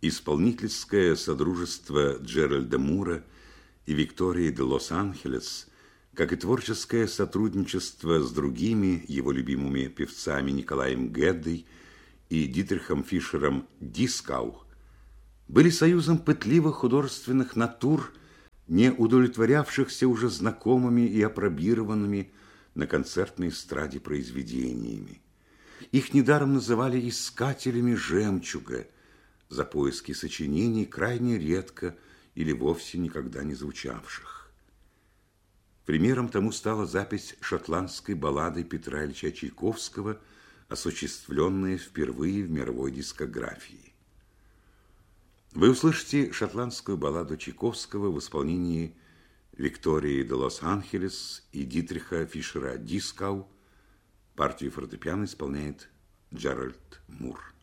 Исполнительское содружество Джеральда Мура и Виктории де Лос-Анхелес, как и творческое сотрудничество с другими его любимыми певцами Николаем Геддой и Дитрихом Фишером Дискау, были союзом пытливых художественных натур, не удовлетворявшихся уже знакомыми и апробированными на концертной эстраде произведениями. Их недаром называли искателями жемчуга за поиски сочинений, крайне редко или вовсе никогда не звучавших. Примером тому стала запись шотландской баллады Петра Ильича Чайковского, осуществленная впервые в мировой дискографии. Вы услышите шотландскую балладу Чайковского в исполнении Виктории де Лос-Анхелес и Дитриха Фишера Дискау. Партию фортепиано исполняет Джеральд Мур.